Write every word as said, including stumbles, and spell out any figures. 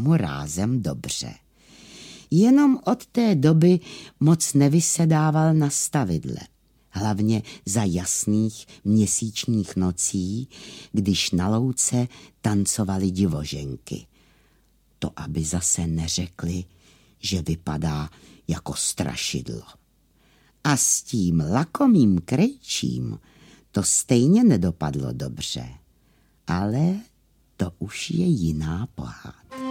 mu rázem dobře. Jenom od té doby moc nevysedával na stavidle. Hlavně za jasných měsíčních nocí, když na louce tancovaly divoženky. To aby zase neřekli, že vypadá jako strašidlo. A s tím lakomým krejčím to stejně nedopadlo dobře. Ale to už je jiná pohádka.